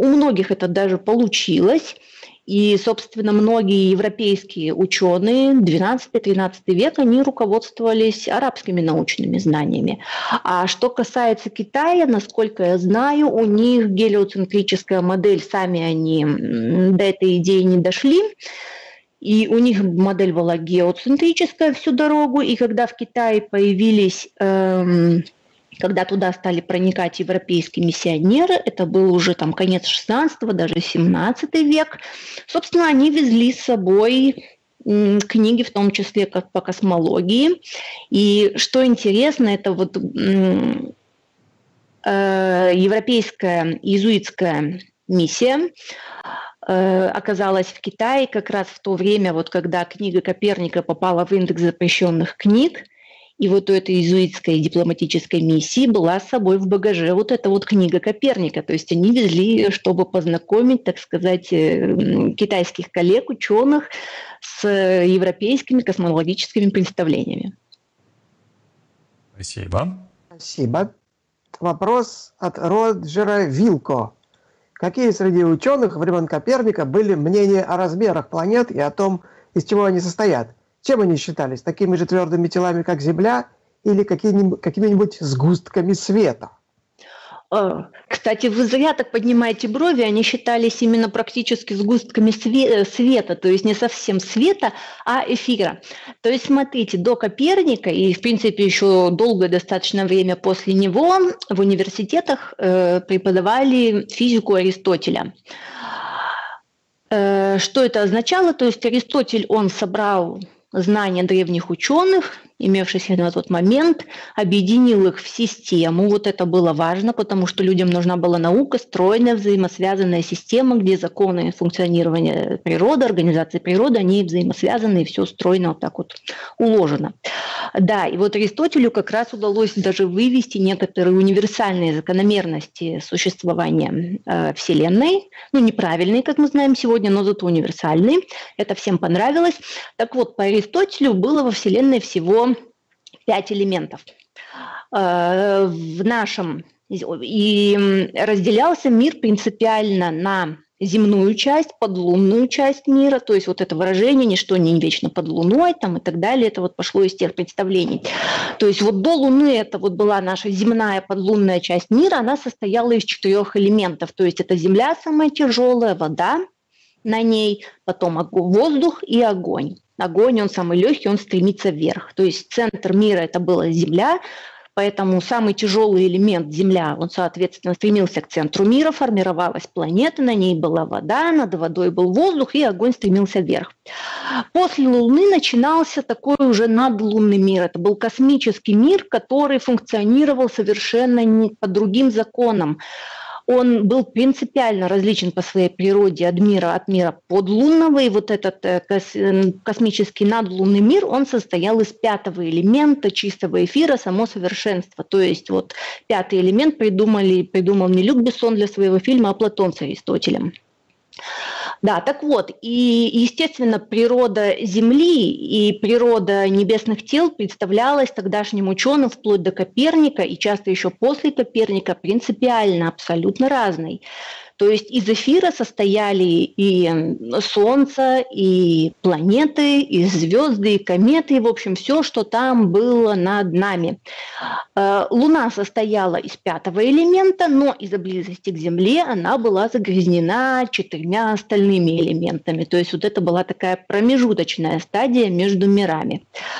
у многих это даже получилось. И, собственно, многие европейские ученые XII-XIII век, они руководствовались арабскими научными знаниями. А что касается Китая, насколько я знаю, у них гелиоцентрическая модель, сами они до этой идеи не дошли. И у них модель была геоцентрическая всю дорогу, и когда в Китае появились, когда туда стали проникать европейские миссионеры, это был уже там конец XVI, даже XVII век, собственно, они везли с собой книги, в том числе как по космологии. И что интересно, это вот европейская иезуитская миссия оказалась в Китае как раз в то время, вот когда книга Коперника попала в индекс запрещенных книг, и вот у этой иезуитской дипломатической миссии была с собой в багаже вот эта вот книга Коперника. То есть они везли, чтобы познакомить, так сказать, китайских коллег, ученых с европейскими космологическими представлениями. Спасибо. Спасибо. Вопрос от Роджера Вилко. Какие среди ученых времен Коперника были мнения о размерах планет и о том, из чего они состоят? Чем они считались? Такими же твердыми телами, как Земля, или какими-нибудь сгустками света? Кстати, вы зря так поднимаете брови, они считались именно практически сгустками света, то есть не совсем света, а эфира. То есть, смотрите, до Коперника и, в принципе, еще долгое достаточно время после него в университетах преподавали физику Аристотеля. Что это означало? То есть Аристотель, он собрал знания древних ученых, имевшихся на тот момент, объединил их в систему. Вот это было важно, потому что людям нужна была наука, стройная, взаимосвязанная система, где законы функционирования природы, организации природы, они взаимосвязаны, и все стройно вот так вот уложено. Да, и вот Аристотелю как раз удалось даже вывести некоторые универсальные закономерности существования Вселенной, ну, неправильные, как мы знаем сегодня, но зато универсальные. Это всем понравилось. Так вот, по Аристотелю было во Вселенной всего 5 элементов. В нашем и разделялся мир принципиально на земную часть, подлунную часть мира, то есть вот это выражение «ничто не вечно под луной» там, и так далее, это вот пошло из тех представлений. То есть вот до Луны это вот была наша земная подлунная часть мира, она состояла из 4 элементов, то есть это земля самая тяжелая, вода на ней, потом воздух и огонь. Огонь, он самый легкий, он стремится вверх. То есть центр мира это была Земля, поэтому самый тяжелый элемент Земля, он, соответственно, стремился к центру мира, формировалась планета, на ней была вода, над водой был воздух, и огонь стремился вверх. После Луны начинался такой уже надлунный мир. Это был космический мир, который функционировал совершенно не по другим законам. Он был принципиально различен по своей природе от мира подлунного, и вот этот космический надлунный мир, он состоял из 5-го элемента чистого эфира, само совершенство. То есть вот 5-й элемент придумал не Люк Бессон для своего фильма, а Платон с Аристотелем. Да, так вот, и, естественно, природа Земли и природа небесных тел представлялась тогдашним ученым вплоть до Коперника и часто еще после Коперника принципиально абсолютно разной. То есть из эфира состояли и Солнце, и планеты, и звезды, и кометы, и, в общем, все, что там было над нами. Луна состояла из 5-го элемента, но из-за близости к Земле она была загрязнена 4 остальными элементами. То есть вот это была такая промежуточная стадия между мирами.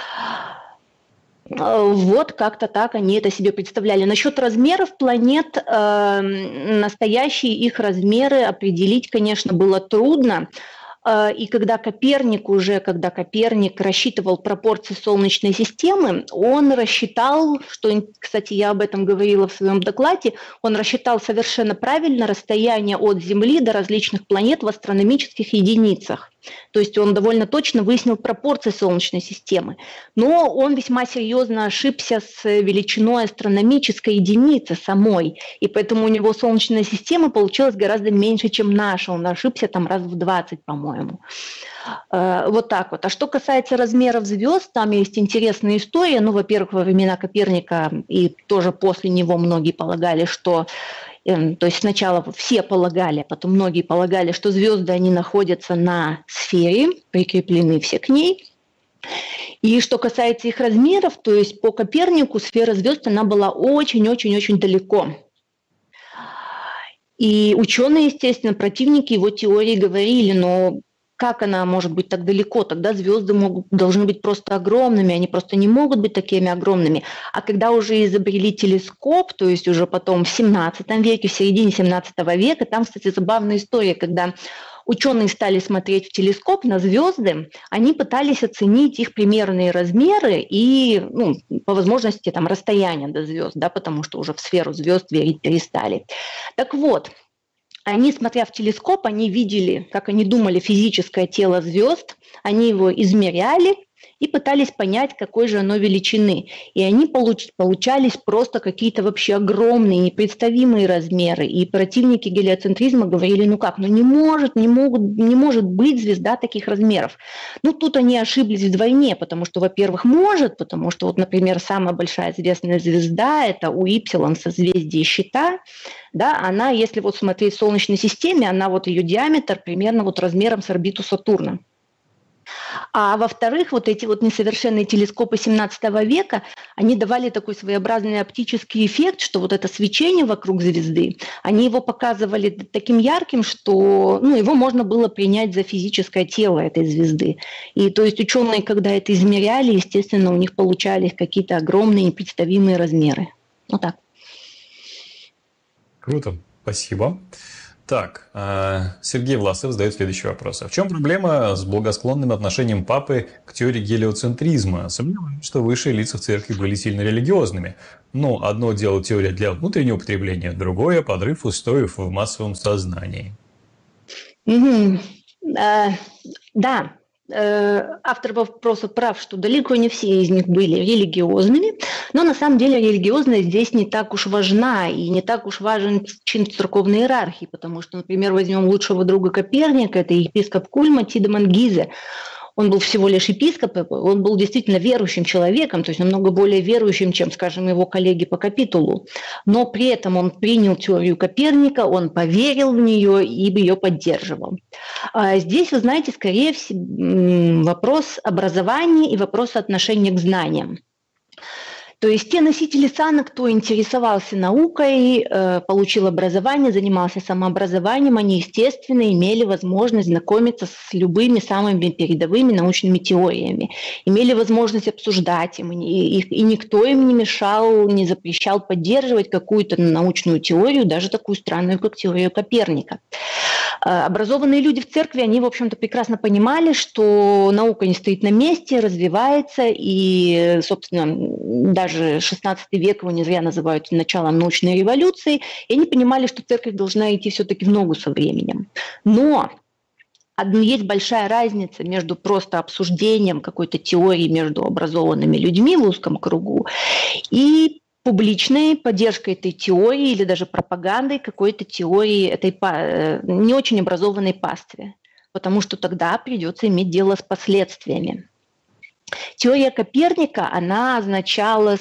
Вот как-то так они это себе представляли. Насчет размеров планет, настоящие их размеры определить, конечно, было трудно. И когда Коперник рассчитывал пропорции Солнечной системы, он рассчитал, что, кстати, я об этом говорила в своем докладе, он рассчитал совершенно правильно расстояние от Земли до различных планет в астрономических единицах. То есть он довольно точно выяснил пропорции Солнечной системы. Но он весьма серьезно ошибся с величиной астрономической единицы самой. И поэтому у него Солнечная система получилась гораздо меньше, чем наша. Он ошибся там раз в 20, по-моему. Вот так вот. А что касается размеров звезд, там есть интересная история. Ну, во-первых, во времена Коперника и тоже после него многие полагали, что То есть сначала все полагали, а потом многие полагали, что звезды, они находятся на сфере, прикреплены все к ней. И что касается их размеров, то есть по Копернику сфера звезд, она была очень-очень-очень далеко. И ученые, естественно, противники его теории говорили, но как она может быть так далеко? Тогда звезды должны быть просто огромными, они просто не могут быть такими огромными. А когда уже изобрели телескоп, то есть уже потом в 17 веке, в середине 17 века, там, кстати, забавная история, когда ученые стали смотреть в телескоп на звезды, они пытались оценить их примерные размеры и, по возможности, там, расстояние до звезд, да, потому что уже в сферу звезд верить перестали. Так вот, они, смотря в телескоп, они видели, как они думали, физическое тело звезд, они его измеряли и пытались понять, какой же оно величины. И они получались просто какие-то вообще огромные, непредставимые размеры. И противники гелиоцентризма говорили, не может быть звезда таких размеров. Тут они ошиблись вдвойне, потому что, во-первых, потому что, например, самая большая известная звезда – это УY созвездие Щита, да, она, если смотреть в Солнечной системе, она ее диаметр примерно размером с орбиту Сатурна. А во-вторых, эти несовершенные телескопы 17 века, они давали такой своеобразный оптический эффект, что это свечение вокруг звезды, они его показывали таким ярким, что его можно было принять за физическое тело этой звезды. И то есть ученые, когда это измеряли, естественно, у них получались какие-то огромные непредставимые размеры. Вот так. Круто, спасибо. Так, Сергей Власов задает следующий вопрос. А в чем проблема с благосклонным отношением папы к теории гелиоцентризма? Сомневаюсь, что высшие лица в церкви были сильно религиозными. Но одно дело теория для внутреннего потребления, другое – подрыв устоев в массовом сознании. Да. Автор вопроса прав, что далеко не все из них были религиозными, но на самом деле религиозность здесь не так уж важна и не так уж важен чин церковной иерархии, потому что, например, возьмем лучшего друга Коперника, это епископ Кульма Тидеман Гизе. Он был всего лишь епископ, он был действительно верующим человеком, то есть намного более верующим, чем, скажем, его коллеги по капитулу. Но при этом он принял теорию Коперника, он поверил в нее и ее поддерживал. Здесь, вы знаете, скорее всего, вопрос образования и вопрос отношения к знаниям. То есть те носители сана, кто интересовался наукой, получил образование, занимался самообразованием, они, естественно, имели возможность знакомиться с любыми самыми передовыми научными теориями, имели возможность обсуждать им, и никто им не мешал, не запрещал поддерживать какую-то научную теорию, даже такую странную, как теорию Коперника. Образованные люди в церкви, они, в общем-то, прекрасно понимали, что наука не стоит на месте, развивается, и, собственно, даже 16 век его не зря называют началом научной революции, и они понимали, что церковь должна идти все-таки в ногу со временем. Но есть большая разница между просто обсуждением какой-то теории между образованными людьми в узком кругу и публичной поддержкой этой теории или даже пропагандой какой-то теории этой не очень образованной пастве, потому что тогда придется иметь дело с последствиями. Теория Коперника, она означала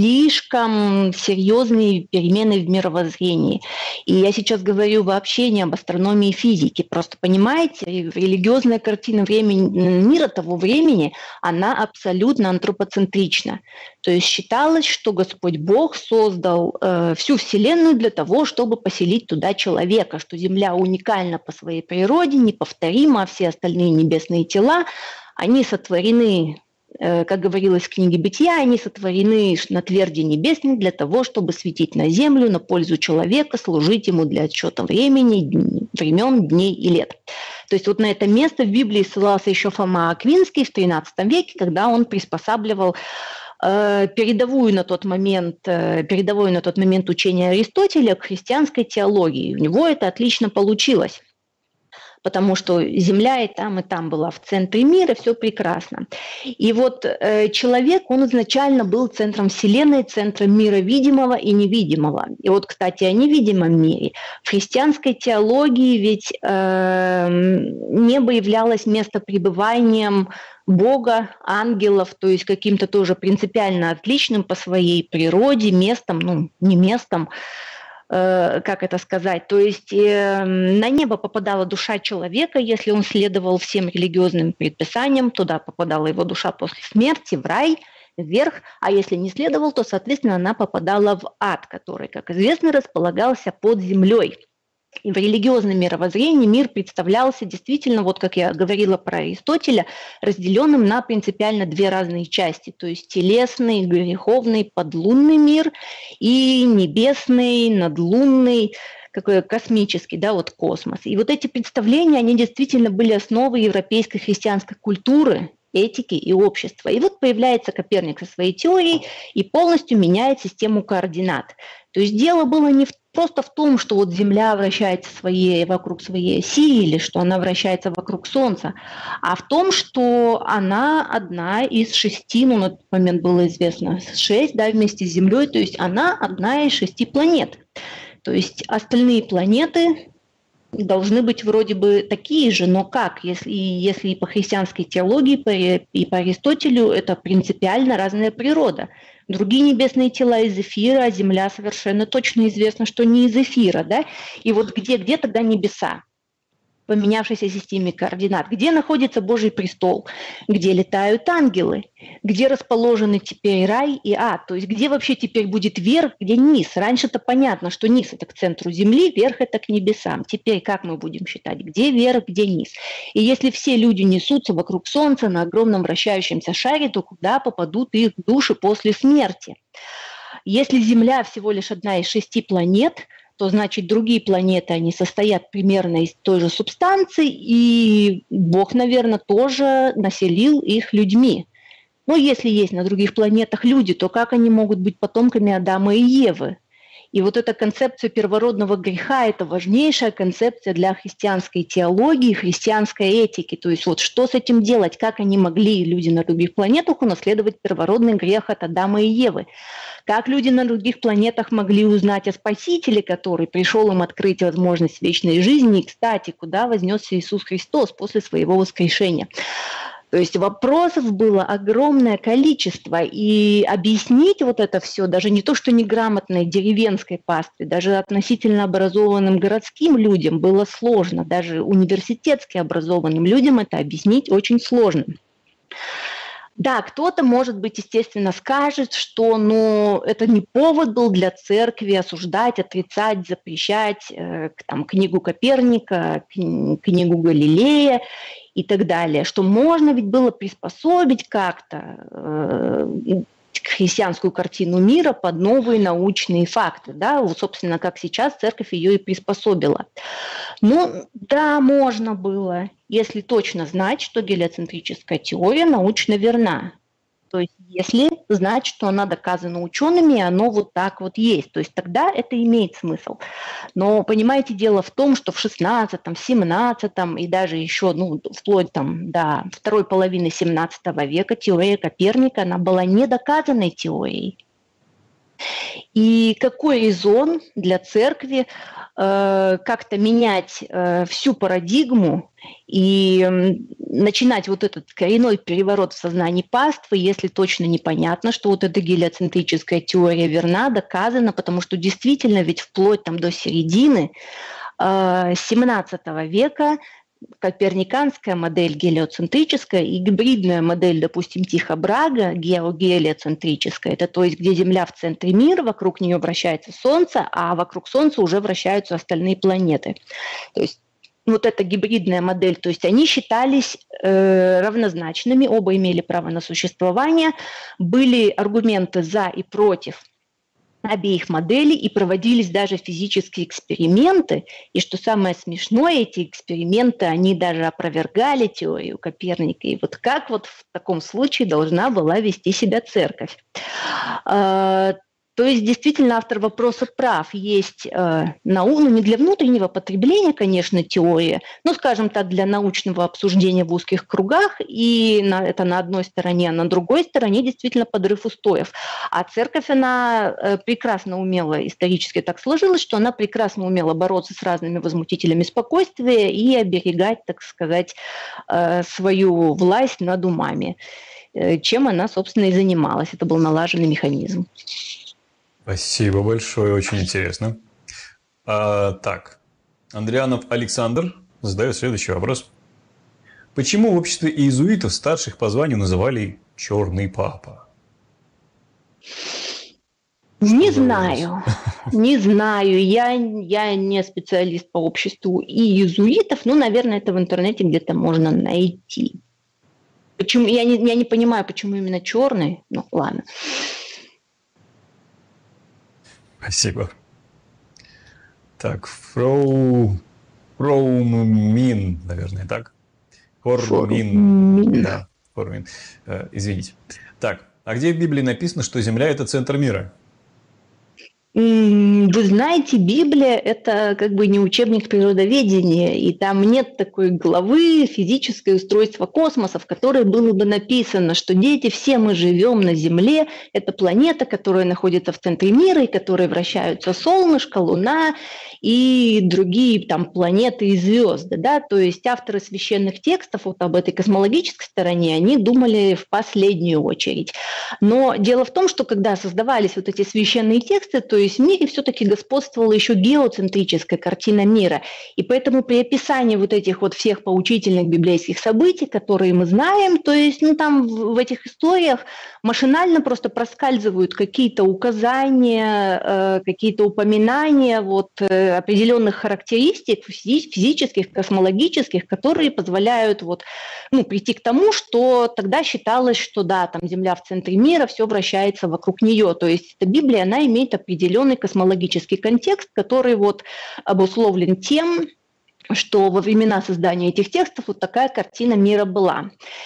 слишком серьезные перемены в мировоззрении. И я сейчас говорю вообще не об астрономии и физике. Просто понимаете, религиозная картина мира того времени, она абсолютно антропоцентрична. То есть считалось, что Господь Бог создал всю Вселенную для того, чтобы поселить туда человека, что Земля уникальна по своей природе, неповторима, а все остальные небесные тела, они сотворены, как говорилось в книге «Бытия», они сотворены на тверди небесной для того, чтобы светить на землю, на пользу человека, служить ему для отсчета времени, времен, дней и лет. То есть на это место в Библии ссылался еще Фома Аквинский в XIII веке, когда он приспосабливал передовое на тот момент учение Аристотеля к христианской теологии. У него это отлично получилось, потому что Земля и там была в центре мира, все прекрасно. И человек, он изначально был центром Вселенной, центром мира видимого и невидимого. И кстати, о невидимом мире. В христианской теологии ведь небо являлось местопребыванием Бога, ангелов, то есть каким-то тоже принципиально отличным по своей природе, местом, не местом, как это сказать, то есть на небо попадала душа человека, если он следовал всем религиозным предписаниям, туда попадала его душа после смерти, в рай, вверх, а если не следовал, то, соответственно, она попадала в ад, который, как известно, располагался под землей. И в религиозном мировоззрении мир представлялся действительно, вот как я говорила про Аристотеля, разделенным на принципиально две разные части, то есть телесный, греховный, подлунный мир и небесный, надлунный, какой космический, да, вот космос. И вот эти представления, они действительно были основой европейской христианской культуры, этики и общества. И вот появляется Коперник со своей теорией и полностью меняет систему координат. То есть дело было не просто в том, что вот Земля вращается вокруг своей оси или что она вращается вокруг Солнца, а в том, что она одна из 6, ну на тот момент было известно 6, да, вместе с Землей, то есть она одна из 6 планет. То есть остальные планеты должны быть вроде бы такие же, но как, если и по христианской теологии, и по Аристотелю это принципиально разная природа. Другие небесные тела из эфира, а Земля совершенно точно известно, что не из эфира, да? И вот где тогда небеса? Поменявшейся системе координат, где находится Божий престол, где летают ангелы, где расположены теперь рай и ад, то есть где вообще теперь будет верх, где низ. Раньше-то понятно, что низ – это к центру земли, верх – это к небесам. Теперь как мы будем считать, где верх, где низ? И если все люди несутся вокруг Солнца на огромном вращающемся шаре, то куда попадут их души после смерти? Если Земля всего лишь одна из 6 планет, то значит другие планеты, они состоят примерно из той же субстанции, и Бог, наверное, тоже населил их людьми. Но если есть на других планетах люди, то как они могут быть потомками Адама и Евы? И вот эта концепция первородного греха – это важнейшая концепция для христианской теологии, христианской этики. То есть вот что с этим делать, как они могли, люди на других планетах, унаследовать первородный грех от Адама и Евы? Как люди на других планетах могли узнать о Спасителе, который пришел им открыть возможность вечной жизни? И, кстати, куда вознесся Иисус Христос после своего воскрешения? То есть вопросов было огромное количество, и объяснить вот это все, даже не то, что неграмотной деревенской пастве, даже относительно образованным городским людям было сложно, даже университетски образованным людям это объяснить очень сложно. Да, кто-то, может быть, естественно, скажет, что это не повод был для церкви осуждать, отрицать, запрещать книгу Коперника, книгу Галилея и так далее, что можно ведь было приспособить как-то христианскую картину мира под новые научные факты. Да? Вот, собственно, как сейчас церковь ее и приспособила. Ну, да, можно было, если точно знать, что гелиоцентрическая теория научно верна. То есть если знать, что она доказана учеными, и оно вот так вот есть. То есть тогда это имеет смысл. Но, понимаете, дело в том, что в 16-м, 17-м и даже еще вплоть до второй половины 17 века теория Коперника, она была недоказанной теорией. И какой резон для церкви как-то менять всю парадигму и начинать вот этот коренной переворот в сознании паствы, если точно непонятно, что вот эта гелиоцентрическая теория верна, доказана, потому что действительно ведь вплоть до середины 17 века коперниканская модель гелиоцентрическая и гибридная модель, допустим, Тихо-Брага, геогелиоцентрическая, это то есть, где Земля в центре мира, вокруг нее вращается Солнце, а вокруг Солнца уже вращаются остальные планеты. То есть вот эта гибридная модель, то есть они считались равнозначными, оба имели право на существование, были аргументы за и против обеих моделей, и проводились даже физические эксперименты. И что самое смешное, эти эксперименты, они даже опровергали теорию Коперника. И вот как вот в таком случае должна была вести себя церковь? То есть действительно автор вопроса прав. Есть не для внутреннего потребления, конечно, теория, но, скажем так, для научного обсуждения в узких кругах, и это на одной стороне, а на другой стороне действительно подрыв устоев. А церковь, она прекрасно умела, исторически так сложилось, что она прекрасно умела бороться с разными возмутителями спокойствия и оберегать, так сказать, свою власть над умами, чем она, собственно, и занималась. Это был налаженный механизм. Спасибо большое, очень интересно. Так, Андрианов Александр задает следующий вопрос. Почему в обществе иезуитов старших по званию называли «черный папа»? Не знаю, не знаю. Я не специалист по обществу и иезуитов, но, наверное, это в интернете где-то можно найти. Почему? Я не понимаю, почему именно черный. Ну, ладно. Спасибо. Так, Фроумин, наверное, так? Форумин. Да, Форумин. Извините. Так, а где в Библии написано, что Земля – это центр мира? Вы знаете, Библия – это как бы не учебник природоведения, и там нет такой главы «Физическое устройство космоса», в которой было бы написано, что дети, все мы живем на Земле, это планета, которая находится в центре мира, и которой вращаются солнышко, Луна и другие там планеты и звезды. Да? То есть авторы священных текстов вот об этой космологической стороне, они думали в последнюю очередь. Но дело в том, что когда создавались вот эти священные тексты, то есть в мире все-таки господствовала еще геоцентрическая картина мира. И поэтому при описании вот этих вот всех поучительных библейских событий, которые мы знаем, то есть там в этих историях машинально просто проскальзывают какие-то указания, какие-то упоминания вот определенных характеристик физических, космологических, которые позволяют вот, прийти к тому, что тогда считалось, что да, там Земля в центре мира, все вращается вокруг нее. То есть эта Библия, она имеет определенный космологический контекст, который вот обусловлен тем, что во времена создания этих текстов вот такая картина мира была.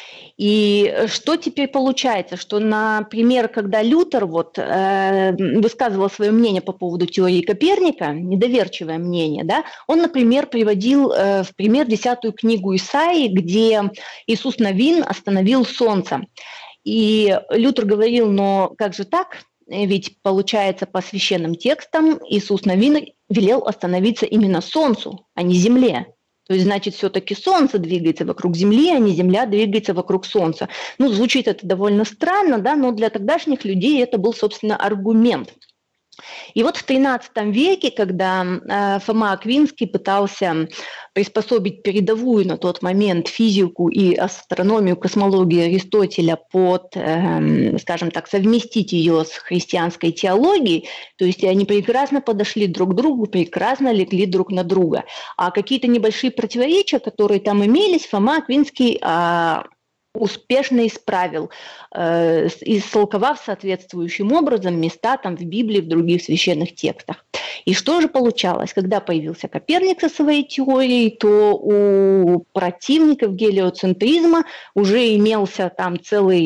И что теперь получается? Что, например, когда Лютер высказывал свое мнение по поводу теории Коперника, недоверчивое мнение, да, он, например, приводил в пример 10-ю книгу Исаии, где Иисус Навин остановил солнце. И Лютер говорил, но как же так? Ведь, получается, по священным текстам Иисус Навин велел остановиться именно солнцу, а не земле. То есть, значит, все-таки Солнце двигается вокруг Земли, а не Земля двигается вокруг Солнца. Звучит это довольно странно, да, но для тогдашних людей это был, собственно, аргумент. И вот в XIII веке, когда Фома Аквинский пытался приспособить передовую на тот момент физику и астрономию, космологию Аристотеля под, скажем так, совместить ее с христианской теологией, то есть они прекрасно подошли друг к другу, прекрасно легли друг на друга. А какие-то небольшие противоречия, которые там имелись, Фома Аквинский успешно исправил, истолковав соответствующим образом места там в Библии, в других священных текстах. И что же получалось? Когда появился Коперник со своей теорией, то у противников гелиоцентризма уже имелся там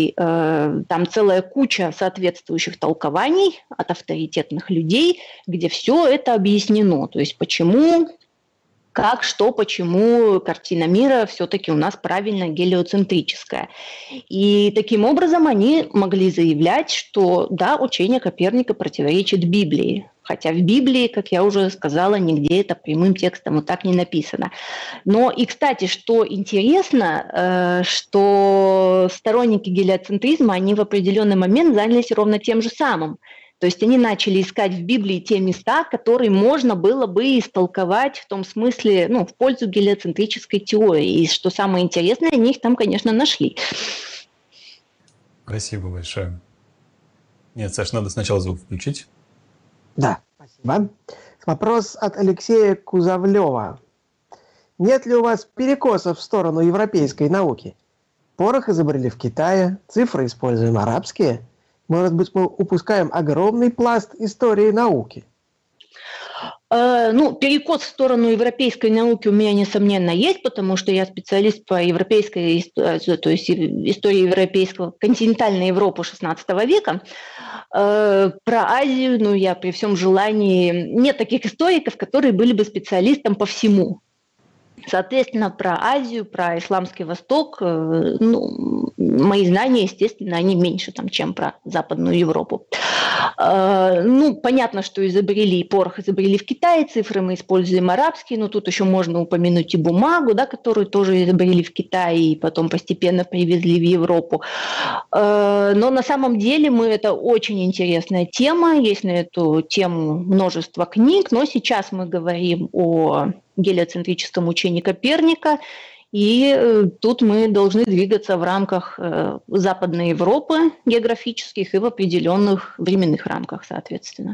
целая куча соответствующих толкований от авторитетных людей, где все это объяснено. То есть почему... Как, что, почему картина мира все-таки у нас правильно гелиоцентрическая. И таким образом они могли заявлять, что да, учение Коперника противоречит Библии. Хотя в Библии, как я уже сказала, нигде это прямым текстом вот так не написано. Но и, кстати, что интересно, что сторонники гелиоцентризма, они в определенный момент занялись ровно тем же самым. То есть они начали искать в Библии те места, которые можно было бы истолковать в том смысле, в пользу гелиоцентрической теории. И что самое интересное, они их там, конечно, нашли. Спасибо большое. Нет, Саш, надо сначала звук включить. Да, спасибо. Вопрос от Алексея Кузовлева. Нет ли у вас перекосов в сторону европейской науки? Порох изобрели в Китае, цифры используем арабские. Может быть, мы упускаем огромный пласт истории науки? Перекос в сторону европейской науки у меня, несомненно, есть, потому что я специалист по европейской, то есть истории европейского, континентальной Европы XVI века. Про Азию, я при всем желании... Нет таких историков, которые были бы специалистом по всему. Соответственно, про Азию, про Исламский Восток, мои знания, естественно, они меньше, чем про Западную Европу. Ну, понятно, что изобрели порох, изобрели в Китае, цифры мы используем арабские, но тут еще можно упомянуть и бумагу, да, которую тоже изобрели в Китае и потом постепенно привезли в Европу. Но на самом деле это очень интересная тема, есть на эту тему множество книг, но сейчас мы говорим о гелиоцентрическом учении Коперника, и тут мы должны двигаться в рамках Западной Европы географических и в определенных временных рамках, соответственно.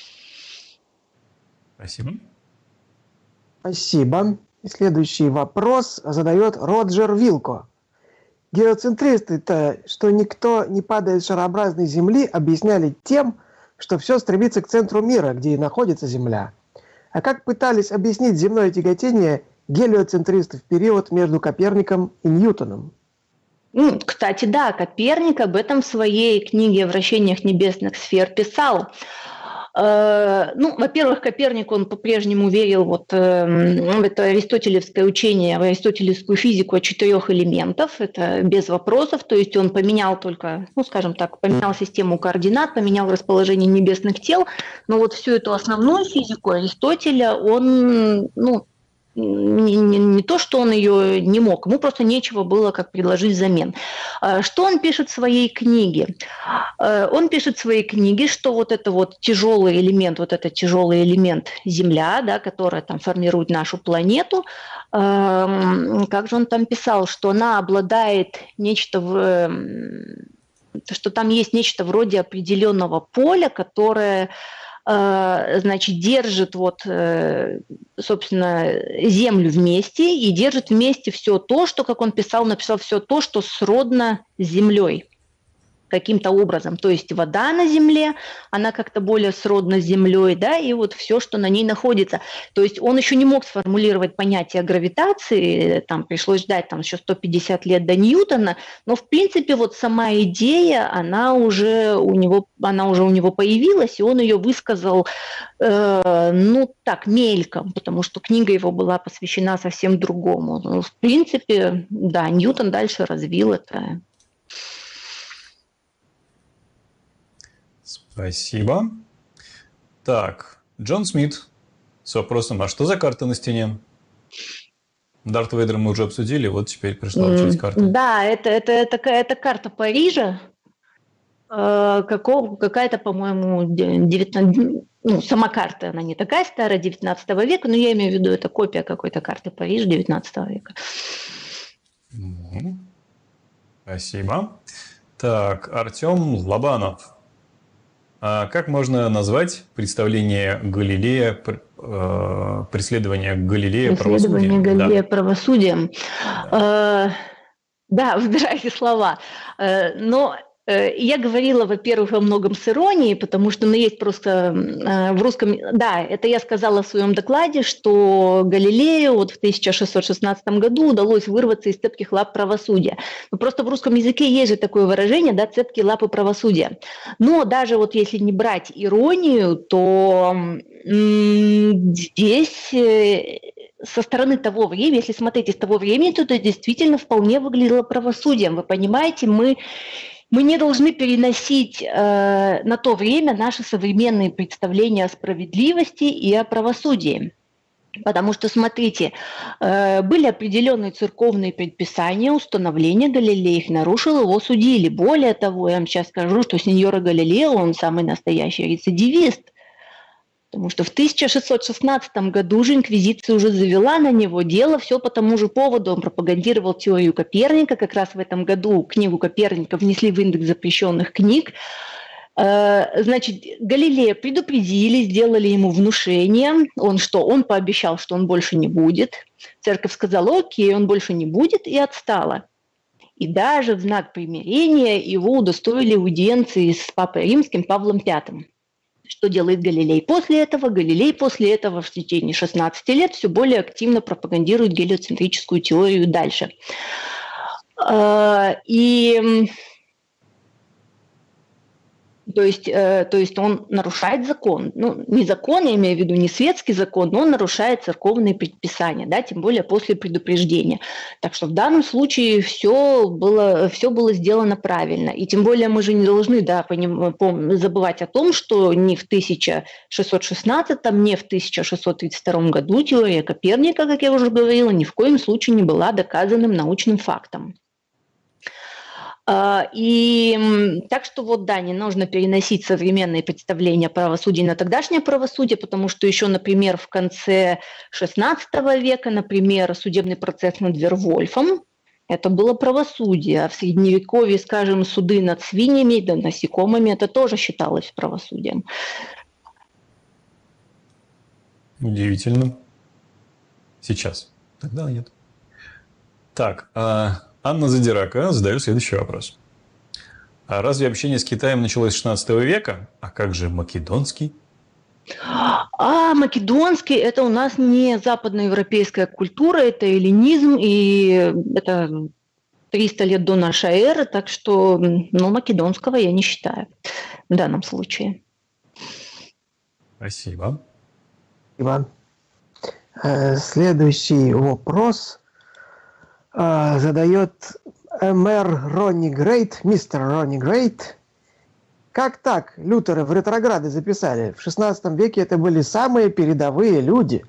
Спасибо. Спасибо. И следующий вопрос задает Роджер Вилко. Геоцентристы-то, что никто не падает с шарообразной Земли, объясняли тем, что все стремится к центру мира, где и находится Земля. А как пытались объяснить земное тяготение гелиоцентристы в период между Коперником и Ньютоном? Кстати, да, Коперник об этом в своей книге «О вращениях небесных сфер» писал. Во-первых, Коперник, он по-прежнему верил в это аристотелевское учение, в аристотелевскую физику о 4 элементах, это без вопросов, то есть он поменял только, поменял систему координат, поменял расположение небесных тел, но вот всю эту основную физику Аристотеля он, не то, что он ее не мог, ему просто нечего было как предложить взамен. Что он пишет в своей книге? Он пишет в своей книге, что вот это вот тяжелый элемент Земля, да, которая там формирует нашу планету, как же он там писал, что она обладает что там есть нечто вроде определенного поля, которое держит собственно, Землю вместе и держит вместе все то, что, как он написал все то, что сродно с Землей каким-то образом. То есть вода на Земле, она как-то более сродна с Землей, да, и вот все, что на ней находится. То есть он еще не мог сформулировать понятие гравитации, там пришлось ждать еще 150 лет до Ньютона, но в принципе вот сама идея, она уже у него появилась, и он ее высказал, мельком, потому что книга его была посвящена совсем другому. Но, в принципе, да, Ньютон дальше развил это. Спасибо. Так, Джон Смит с вопросом, а что за карта на стене? Дарт Вейдера мы уже обсудили, вот теперь пришла очередь карты. Да, это карта Парижа, какая-то, по-моему, 19... сама карта, она не такая старая, 19 века, но я имею в виду, это копия какой-то карты Парижа 19 века. Спасибо. Так, Артем Лобанов. А как можно назвать представление Галилея, преследование Галилея правосудием? Преследование Галилея правосудием. Да, выбирайте слова. Но я говорила, во-первых, во многом с иронией, потому что есть просто в русском... Да, это я сказала в своем докладе, что Галилею в 1616 году удалось вырваться из цепких лап правосудия. Но просто в русском языке есть же такое выражение, да, цепкие лапы правосудия. Но даже если не брать иронию, то здесь... со стороны того времени, если смотреть из того времени, то это действительно вполне выглядело правосудием. Вы понимаете, мы не должны переносить на то время наши современные представления о справедливости и о правосудии. Потому что, смотрите, были определенные церковные предписания, установления, Галилей их нарушил, его судили. Более того, я вам сейчас скажу, что сеньора Галилео, он самый настоящий рецидивист. Потому что в 1616 году же инквизиция уже завела на него дело, все по тому же поводу. Он пропагандировал теорию Коперника. Как раз в этом году книгу Коперника внесли в индекс запрещенных книг. Галилея предупредили, сделали ему внушение. Он пообещал, что он больше не будет. Церковь сказала, окей, он больше не будет, и отстала. И даже в знак примирения его удостоили аудиенции с Папой Римским Павлом V. Что делает Галилей после этого? Галилей после этого в течение 16 лет все более активно пропагандирует гелиоцентрическую теорию дальше. И То есть он нарушает закон. Ну, не закон, я имею в виду не светский закон, но он нарушает церковные предписания, да, тем более после предупреждения. Так что в данном случае все было сделано правильно. И тем более мы же не должны, да, забывать о том, что ни в 1616, ни в 1632 году теория Коперника, как я уже говорила, ни в коем случае не была доказанным научным фактом. И так что вот, да, не нужно переносить современные представления о правосудии на тогдашнее правосудие, потому что еще, например, в конце XVI века, например, судебный процесс над Вервольфом, это было правосудие, а в Средневековье, скажем, суды над свиньями, да, насекомыми, это тоже считалось правосудием. Удивительно. Сейчас. Тогда нет. Так, Анна Задирака задает следующий вопрос. А разве общение с Китаем началось с XVI века? А как же македонский? Македонский – это у нас не западноевропейская культура, это эллинизм, и это 300 лет до нашей эры, так что македонского я не считаю в данном случае. Спасибо. Иван. Следующий вопрос задает мэр Ронни Грейт, мистер Ронни Грейт. Как так Лютера в ретрограды записали? В XVI веке это были самые передовые люди.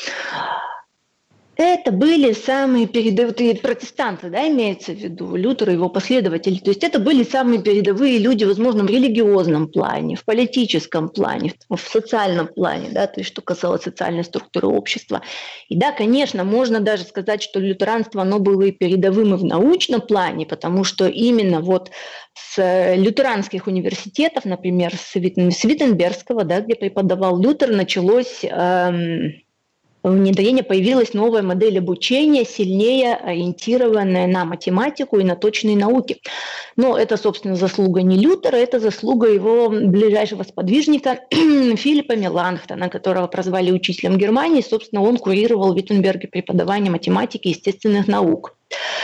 Это были самые передовые протестанты, да, имеется в виду, Лютер и его последователи. То есть это были самые передовые люди, возможно, в религиозном плане, в политическом плане, в социальном плане, да, то есть что касалось социальной структуры общества. И да, конечно, можно даже сказать, что лютеранство, оно было и передовым и в научном плане, потому что именно вот с лютеранских университетов, например, с Виттенбергского, да, где преподавал Лютер, началось внедрение, появилась новая модель обучения, сильнее ориентированная на математику и на точные науки. Но это, собственно, заслуга не Лютера, это заслуга его ближайшего сподвижника Филиппа Меланхтона, которого прозвали учителем Германии. Собственно, он курировал в Виттенберге преподавание математики и естественных наук.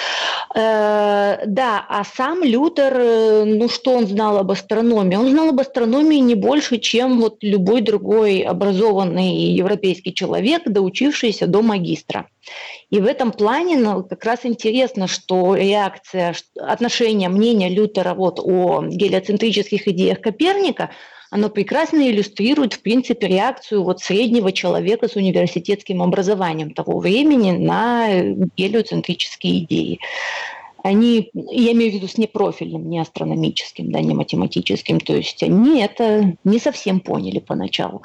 Да, а сам Лютер, что он знал об астрономии? Он знал об астрономии не больше, чем вот любой другой образованный европейский человек, доучившийся до магистра. И в этом плане как раз интересно, что реакция, отношение, мнение Лютера вот о гелиоцентрических идеях Коперника, оно прекрасно иллюстрирует, в принципе, реакцию вот среднего человека с университетским образованием того времени на гелиоцентрические идеи. Они, я имею в виду с непрофильным, не астрономическим, да, не математическим, то есть они это не совсем поняли поначалу.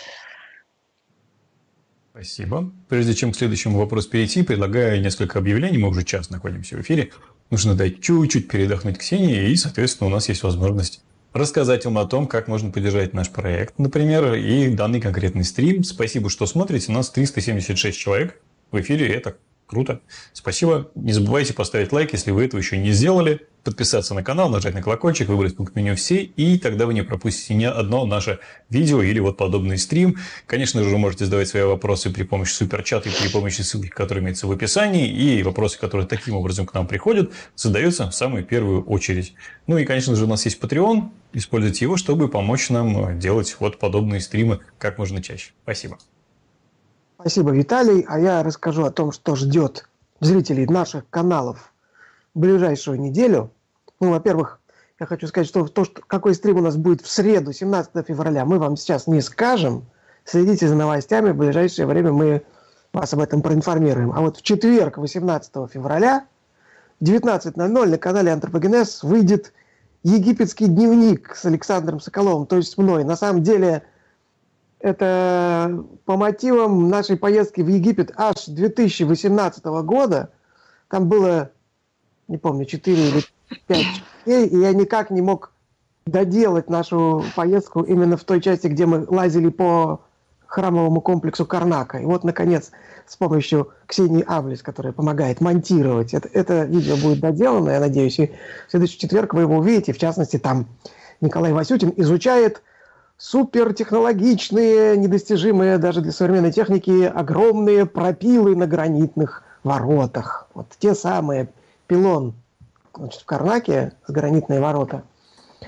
Спасибо. Прежде чем к следующему вопросу перейти, предлагаю несколько объявлений. Мы уже час находимся в эфире. Нужно дать чуть-чуть передохнуть Ксении, и, соответственно, у нас есть возможность рассказать вам о том, как можно поддержать наш проект, например, и данный конкретный стрим. Спасибо, что смотрите. У нас 376 человек в эфире, это круто. Спасибо. Не забывайте поставить лайк, если вы этого еще не сделали, подписаться на канал, нажать на колокольчик, выбрать пункт меню «Все», и тогда вы не пропустите ни одно наше видео или вот подобный стрим. Конечно же, вы можете задавать свои вопросы при помощи суперчата и при помощи ссылки, которые имеются в описании, и вопросы, которые таким образом к нам приходят, задаются в самую первую очередь. Ну и, конечно же, у нас есть Patreon. Используйте его, чтобы помочь нам делать вот подобные стримы как можно чаще. Спасибо. Спасибо, Виталий. А я расскажу о том, что ждет зрителей наших каналов в ближайшую неделю. Ну, во-первых, я хочу сказать, что какой стрим у нас будет в среду, 17 февраля, мы вам сейчас не скажем. Следите за новостями, в ближайшее время мы вас об этом проинформируем. А вот в четверг, 18 февраля, в 19:00 на канале Антропогенез выйдет египетский дневник с Александром Соколовым, то есть с мной. На самом деле, это по мотивам нашей поездки в Египет аж 2018 года. Там было, не помню, 4 или 5 дней, и я никак не мог доделать нашу поездку именно в той части, где мы лазили по храмовому комплексу Карнака. И вот, наконец, с помощью Ксении Авлис, которая помогает монтировать, это видео будет доделано, я надеюсь, и в следующий четверг вы его увидите. В частности, там Николай Васютин изучает супертехнологичные, недостижимые даже для современной техники, огромные пропилы на гранитных воротах. Вот те самые пилон, значит, в Карнаке с гранитные ворота.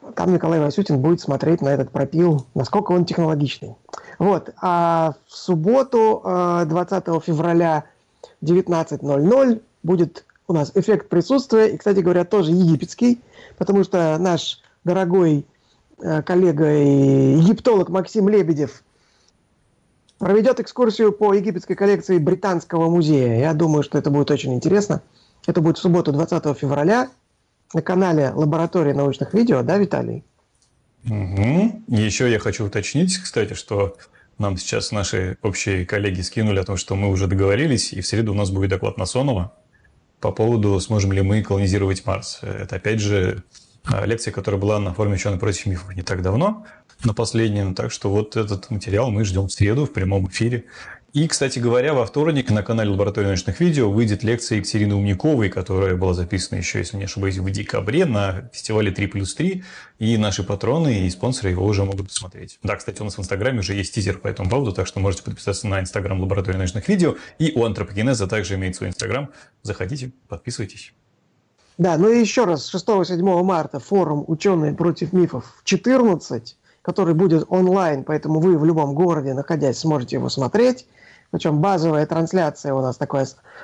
там Николай Васютин будет смотреть на этот пропил, насколько он технологичный. Вот. А в субботу, 20 февраля, 19:00 будет у нас эффект присутствия. И, кстати говоря, тоже египетский, потому что наш дорогой коллега и египтолог Максим Лебедев проведет экскурсию по египетской коллекции Британского музея. Я думаю, что это будет очень интересно. Это будет в субботу, 20 февраля, на канале Лаборатории научных видео, да, Виталий? Угу. Еще я хочу уточнить, кстати, что нам сейчас наши общие коллеги скинули о том, что мы уже договорились, и в среду у нас будет доклад Насонова по поводу, сможем ли мы колонизировать Марс. Это, опять же, лекция, которая была на форуме «Ученые против мифов» не так давно, на последнем. Так что вот этот материал мы ждем в среду в прямом эфире. И, кстати говоря, во вторник на канале Лаборатории научных видео выйдет лекция Екатерины Умниковой, которая была записана еще, если не ошибаюсь, в декабре на фестивале 3+3. И наши патроны и спонсоры его уже могут посмотреть. Да, кстати, у нас в Инстаграме уже есть тизер по этому поводу, так что можете подписаться на Инстаграм Лаборатории научных видео. И у Антропогенеза также имеет свой Инстаграм. Заходите, подписывайтесь. Да, ну и еще раз, 6-7 марта форум «Ученые против мифов» в 14, который будет онлайн, поэтому вы в любом городе, находясь, сможете его смотреть. Причем базовая трансляция у нас такая,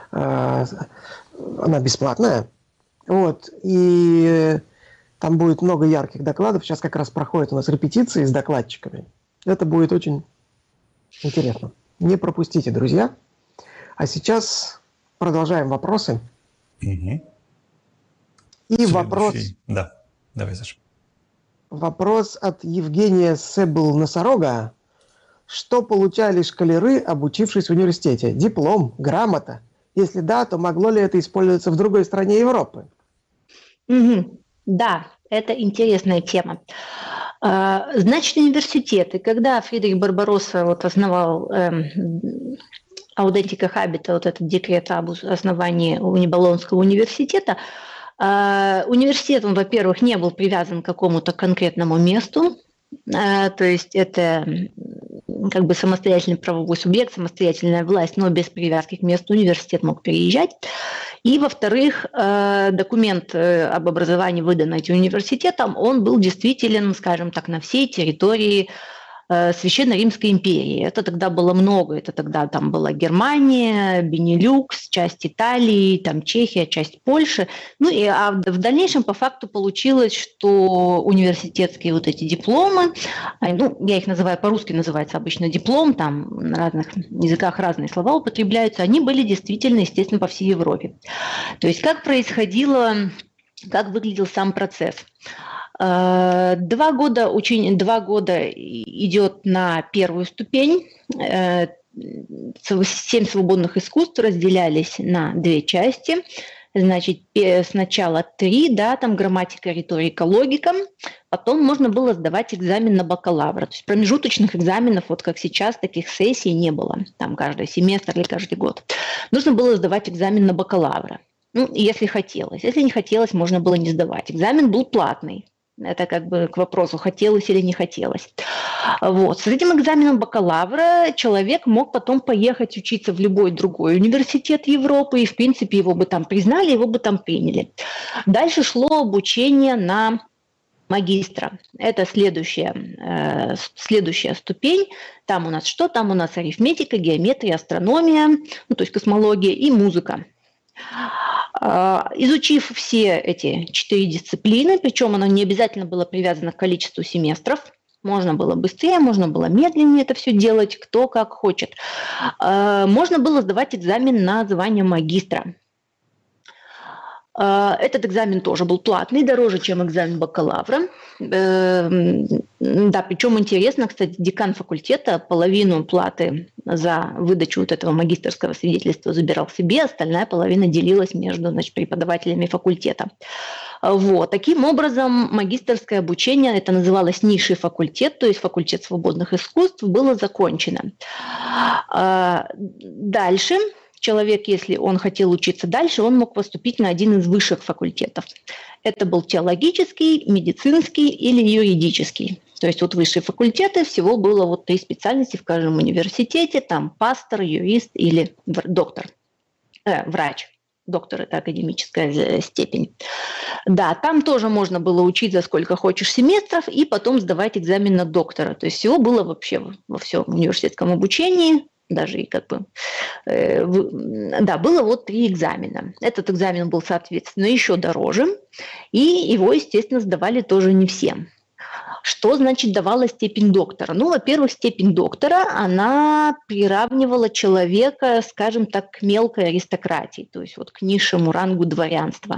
она бесплатная. Вот, и там будет много ярких докладов. Сейчас как раз проходят у нас репетиции с докладчиками. Это будет очень интересно. Не пропустите, друзья. А сейчас продолжаем вопросы. Угу. И вопрос... Да, давай, Саша. Вопрос от Евгения Себл-Носорога. Что получали школяры, обучившись в университете? Диплом, грамота? Если да, то могло ли это использоваться в другой стране Европы? Угу. Да, это интересная тема. Значит, университеты. Когда Фридрих Барбаросса основал Audенtica Habita, вот этот декрет об основании Болонского университета, университет, он, во-первых, не был привязан к какому-то конкретному месту, то есть это как бы самостоятельный правовой субъект, самостоятельная власть, но без привязки к месту университет мог переезжать. И, во-вторых, документ об образовании, выданный этим университетом, он был действителен, скажем так, на всей территории Священной Римской империи. Это тогда было много. Это тогда там была Германия, Бенилюкс, часть Италии, там Чехия, часть Польши. Ну и в дальнейшем по факту получилось, что университетские вот эти дипломы, ну, я их называю по-русски, называется обычно диплом, там на разных языках разные слова употребляются, они были действительно, естественно, по всей Европе. То есть как происходило, как выглядел сам процесс? 2 года идет на первую ступень. 7 свободных искусств разделялись на 2 части. Значит, сначала 3, да, там грамматика, риторика, логика. Потом можно было сдавать экзамен на бакалавра. То есть промежуточных экзаменов, вот как сейчас, таких сессий не было. Там каждый семестр или каждый год. Нужно было сдавать экзамен на бакалавра. Ну, если хотелось. Если не хотелось, можно было не сдавать. Экзамен был платный. Это как бы к вопросу, хотелось или не хотелось. Вот. С этим экзаменом бакалавра человек мог потом поехать учиться в любой другой университет Европы, и, в принципе, его бы там признали, его бы там приняли. Дальше шло обучение на магистра. Это следующая ступень. Там у нас что? Там у нас арифметика, геометрия, астрономия, ну, то есть космология и музыка. Изучив все эти 4 дисциплины, причем оно не обязательно было привязано к количеству семестров, можно было быстрее, можно было медленнее это все делать, кто как хочет. Можно было сдавать экзамен на звание магистра. Этот экзамен тоже был платный, дороже, чем экзамен бакалавра. Да, причем интересно, кстати, декан факультета половину платы за выдачу вот этого магистерского свидетельства забирал себе, остальная половина делилась между, значит, преподавателями факультета. Вот. Таким образом, магистерское обучение, это называлось низший факультет, то есть факультет свободных искусств, было закончено. Дальше человек, если он хотел учиться дальше, он мог поступить на один из высших факультетов. Это был теологический, медицинский или юридический. То есть вот высшие факультеты, всего было вот 3 специальности в каждом университете, там пастор, юрист или доктор, врач. доктор – это академическая степень. Да, там тоже можно было учить за сколько хочешь семестров и потом сдавать экзамен на доктора. То есть всего было вообще во всем университетском обучении, даже и как бы, да, было вот 3 экзамена. Этот экзамен был, соответственно, еще дороже, и его, естественно, сдавали тоже не все. Что значит давала степень доктора? Ну, во-первых, степень доктора, она приравнивала человека, скажем так, к мелкой аристократии, то есть вот к низшему рангу дворянства.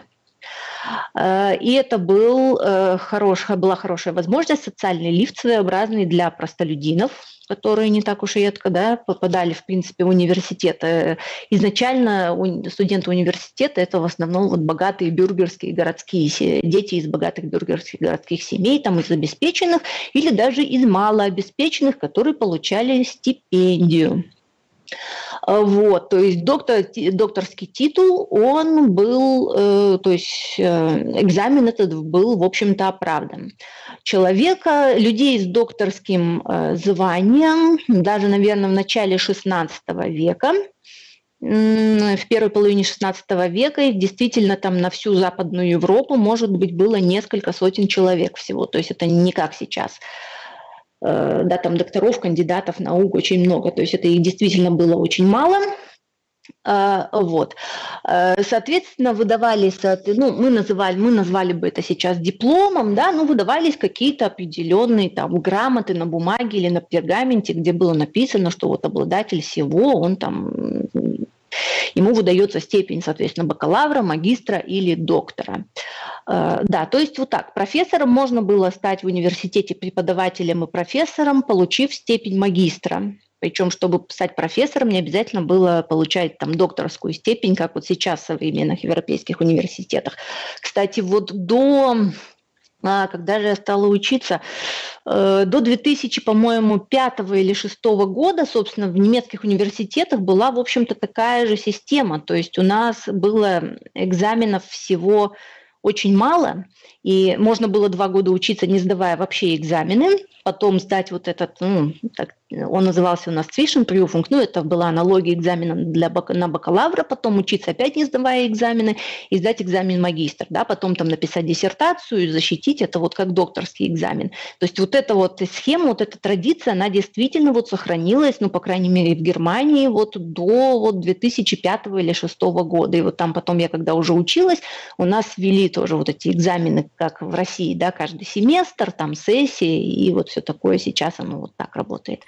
И это была хорошая возможность, социальный лифт своеобразный для простолюдинов, которые не так уж и редко, да, попадали, в принципе, в университет. Изначально студенты университета – это в основном вот богатые бюргерские городские дети из богатых бюргерских городских семей, там, из обеспеченных или даже из малообеспеченных, которые получали стипендию. Вот, то есть докторский титул, он был, то есть экзамен этот был, в общем-то, оправдан. Людей с докторским званием, даже, наверное, в начале XVI века, в первой половине XVI века их действительно там на всю Западную Европу, может быть, было несколько сотен человек всего, то есть это не как сейчас. Да, там докторов, кандидатов наук очень много, то есть это их действительно было очень мало. Вот. Соответственно, выдавались, ну, мы назвали бы это сейчас дипломом, да, но выдавались какие-то определенные там грамоты на бумаге или на пергаменте, где было написано, что вот обладатель всего, он там, ему выдается степень, соответственно, бакалавра, магистра или доктора. Да, то есть вот так. Профессором можно было стать в университете преподавателем и профессором, получив степень магистра. Причем, чтобы стать профессором, не обязательно было получать там докторскую степень, как вот сейчас в современных европейских университетах. Кстати, вот когда же я стала учиться, до 2000, по-моему, 5 или 6 года, собственно, в немецких университетах была, в общем-то, такая же система. То есть у нас было экзаменов всего очень мало, и можно было 2 года учиться, не сдавая вообще экзамены, потом сдать вот этот, он назывался у нас Zwischenprüfung, это была аналогия экзамена на бакалавра, потом учиться опять не сдавая экзамены, и сдать экзамен магистр, да, потом там написать диссертацию и защитить, это вот как докторский экзамен. То есть вот эта вот схема, вот эта традиция, она действительно вот сохранилась, ну, по крайней мере, в Германии вот до вот 2005 или 2006 года. И вот там потом я, когда уже училась, у нас ввели тоже вот эти экзамены, как в России, да, каждый семестр, там сессии, и вот все такое. Сейчас оно вот так работает.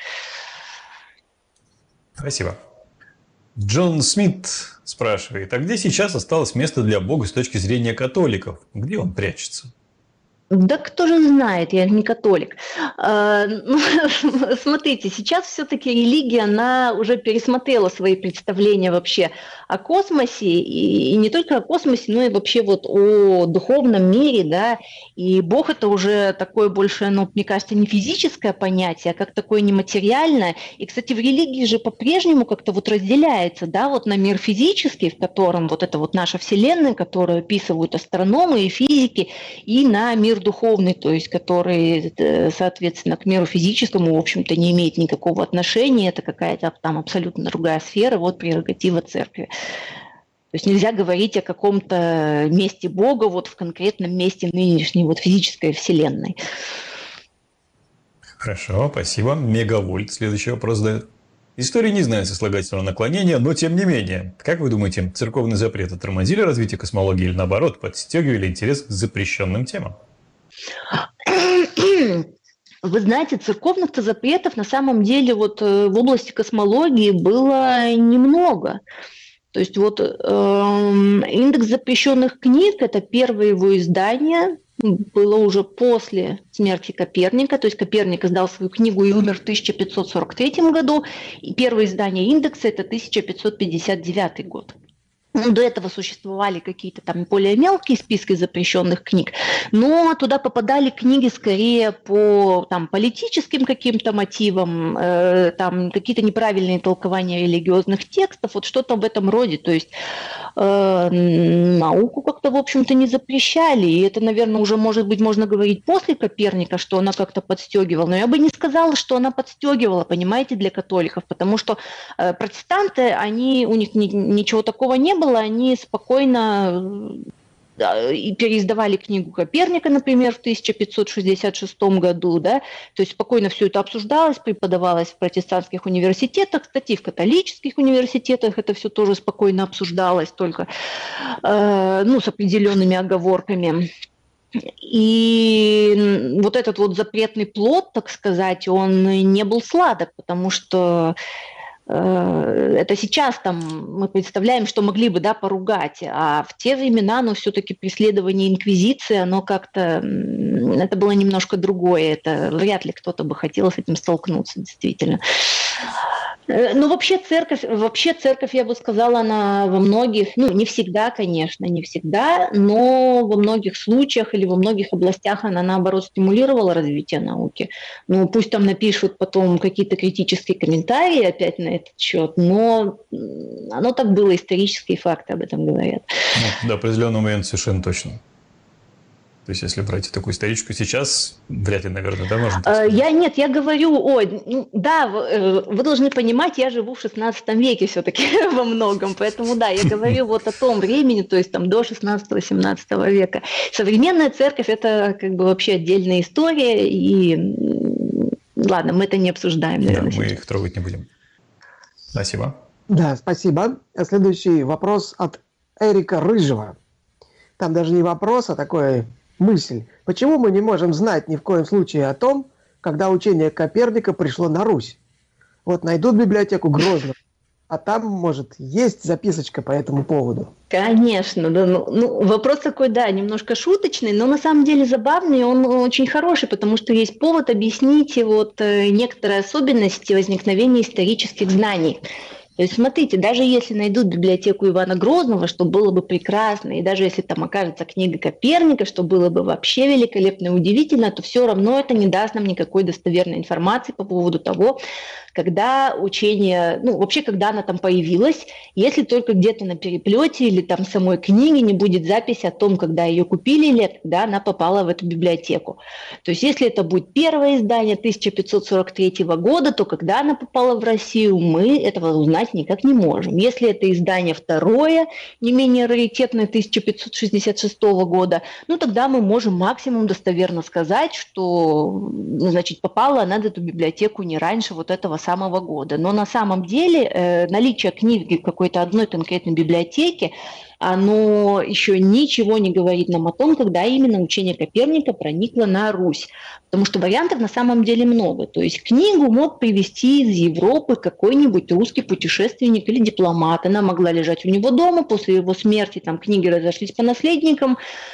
Спасибо. Джон Смит спрашивает, а где сейчас осталось место для Бога с точки зрения католиков? Где он прячется? Да кто же знает, я не католик. Смотрите, сейчас все-таки религия, она уже пересмотрела свои представления вообще о космосе, и не только о космосе, но и вообще вот о духовном мире, да, и Бог это уже такое больше, ну, мне кажется, не физическое понятие, а как такое нематериальное. И, кстати, в религии же по-прежнему как-то вот разделяется, да, вот на мир физический, в котором вот это вот наша Вселенная, которую описывают астрономы и физики, и на мир духовный, то есть который, соответственно, к миру физическому, в общем-то, не имеет никакого отношения, это какая-то там абсолютно другая сфера, вот прерогатива церкви. То есть нельзя говорить о каком-то месте Бога вот в конкретном месте нынешней вот физической вселенной. Хорошо, спасибо. Мегавольт следующий вопрос задает. История не знает сослагательного наклонения, но тем не менее. Как вы думаете, церковные запреты тормозили развитие космологии или наоборот, подстегивали интерес к запрещенным темам? Вы знаете, церковных-то запретов на самом деле вот в области космологии было немного. То есть вот индекс запрещенных книг – это первое его издание, было уже после смерти Коперника, то есть Коперник издал свою книгу и умер в 1543 году, и первое издание индекса – это 1559 год. До этого существовали какие-то там более мелкие списки запрещенных книг, но туда попадали книги скорее по там, политическим каким-то мотивам, там какие-то неправильные толкования религиозных текстов, вот что-то в этом роде. То есть науку как-то, в общем-то, не запрещали, и это, наверное, уже, может быть, можно говорить после Коперника, что она как-то подстегивала, но я бы не сказала, что она подстегивала, понимаете, для католиков, потому что протестанты, у них ничего такого не было, они спокойно и переиздавали книгу Коперника, например, в 1566 году, да, то есть спокойно все это обсуждалось, преподавалось в протестантских университетах, кстати, и в католических университетах это все тоже спокойно обсуждалось, только, с определенными оговорками. И вот этот вот запретный плод, так сказать, он не был сладок, потому что это сейчас там мы представляем, что могли бы, да, поругать, а в те времена, все-таки преследование инквизиции, оно как-то, это было немножко другое, это вряд ли кто-то бы хотел с этим столкнуться, действительно. Вообще церковь, я бы сказала, она во многих, не всегда, конечно, не всегда, но во многих случаях или во многих областях она, наоборот, стимулировала развитие науки. Пусть там напишут потом какие-то критические комментарии опять на этот счет, но оно так было, исторические факты об этом говорят. До определенного момента совершенно точно. То есть, если брать такую историческую сейчас, вряд ли, наверное, да, можно так сказать? Я говорю, вы должны понимать, я живу в 16 веке все-таки во многом, поэтому, да, я говорю вот о том времени, то есть там до 16-17 века. Современная церковь – это как бы вообще отдельная история, и ладно, мы это не обсуждаем, наверное. Да, мы их трогать не будем. Спасибо. Да, спасибо. Следующий вопрос от Эрика Рыжего. Там даже не вопрос, а такой... мысль. Почему мы не можем знать ни в коем случае о том, когда учение Коперника пришло на Русь? Вот найдут библиотеку Грозного, а там, может, есть записочка по этому поводу. Конечно, да. Вопрос такой, да, немножко шуточный, но на самом деле забавный, он очень хороший, потому что есть повод объяснить вот некоторые особенности возникновения исторических знаний. То есть, смотрите, даже если найдут библиотеку Ивана Грозного, что было бы прекрасно, и даже если там окажется книга Коперника, что было бы вообще великолепно и удивительно, то все равно это не даст нам никакой достоверной информации по поводу того, когда учение, вообще, когда она там появилась, если только где-то на переплете или там в самой книге не будет записи о том, когда ее купили или когда она попала в эту библиотеку. То есть, если это будет первое издание 1543 года, то когда она попала в Россию, мы этого узнать никак не можем. Если это издание второе, не менее раритетное 1566 года, тогда мы можем максимум достоверно сказать, что, значит, попала она в эту библиотеку не раньше вот этого самого года. Но на самом деле наличие книги в какой-то одной конкретной библиотеке, оно еще ничего не говорит нам о том, когда именно учение Коперника проникло на Русь. Потому что вариантов на самом деле много. То есть книгу мог привезти из Европы какой-нибудь русский путешественник или дипломат. Она могла лежать у него дома, после его смерти там книги разошлись по наследникам,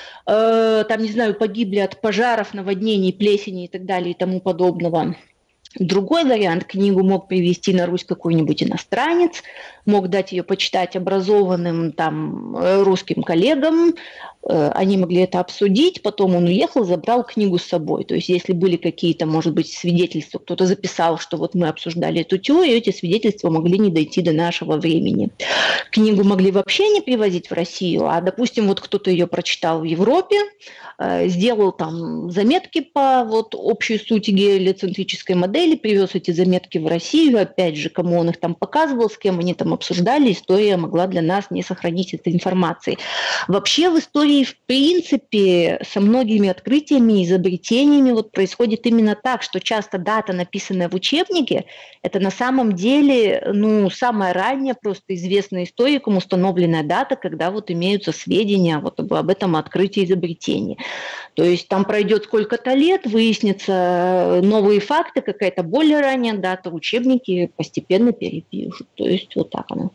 там, не знаю, погибли от пожаров, наводнений, плесени и так далее и тому подобного. Другой вариант, книгу мог привезти на Русь какой-нибудь иностранец, мог дать ее почитать образованным там русским коллегам, они могли это обсудить, потом он уехал, забрал книгу с собой. То есть если были какие-то, может быть, свидетельства, кто-то записал, что вот мы обсуждали эту теорию, эти свидетельства могли не дойти до нашего времени. Книгу могли вообще не привозить в Россию, а, допустим, вот кто-то ее прочитал в Европе, сделал там заметки по вот общей сути гелиоцентрической модели, привез эти заметки в Россию, опять же, кому он их там показывал, с кем они там обсуждали, история могла для нас не сохранить этой информации. Вообще в истории, в принципе, со многими открытиями, изобретениями вот происходит именно так, что часто дата, написанная в учебнике, это на самом деле, самая ранняя, просто известная историкам установленная дата, когда вот имеются сведения вот об этом открытии изобретения. То есть там пройдет сколько-то лет, выяснятся новые факты, какая-то более ранняя дата, учебники постепенно перепишут. То есть вот так оно.